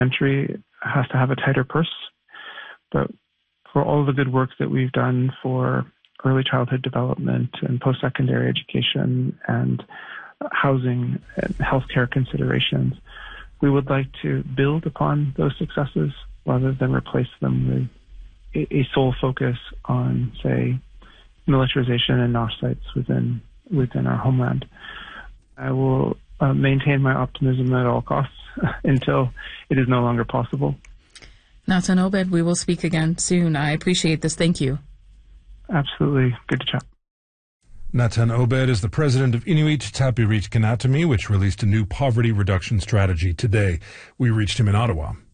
Entry has to have a tighter purse, but for all the good work that we've done for early childhood development and post-secondary education and housing and healthcare considerations, we would like to build upon those successes rather than replace them with a sole focus on, say, militarization and NOS sites within our homeland. I will maintain my optimism at all costs until it is no longer possible. Natan Obed, we will speak again soon. I appreciate this. Thank you. Absolutely. Good to chat. Natan Obed is the president of Inuit Tapiriit Kanatami, which released a new poverty reduction strategy today. We reached him in Ottawa.